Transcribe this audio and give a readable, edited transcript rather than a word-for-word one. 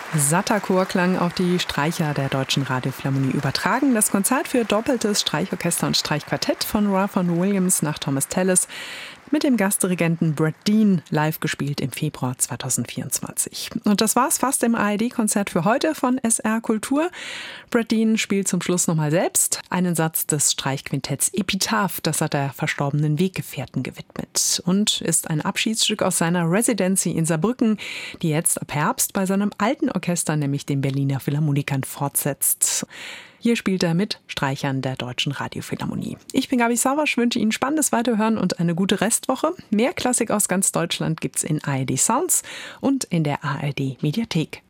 Satter Chorklang auf die Streicher der Deutschen Radiophilharmonie übertragen. Das Konzert für doppeltes Streichorchester und Streichquartett von Ralph Vaughan Williams nach Thomas Tallis mit dem Gastdirigenten Brad Dean, live gespielt im Februar 2024. Und das war's fast im ARD-Konzert für heute von SR Kultur. Brad Dean spielt zum Schluss nochmal selbst einen Satz des Streichquintetts Epitaph, das hat er verstorbenen Weggefährten gewidmet und ist ein Abschiedsstück aus seiner Residency in Saarbrücken, die jetzt ab Herbst bei seinem alten Orchester, nämlich den Berliner Philharmonikern, fortsetzt. Hier spielt er mit Streichern der Deutschen Radiophilharmonie. Ich bin Gabi Savasch, wünsche Ihnen spannendes Weiterhören und eine gute Restwoche. Mehr Klassik aus ganz Deutschland gibt's in ARD Sounds und in der ARD Mediathek.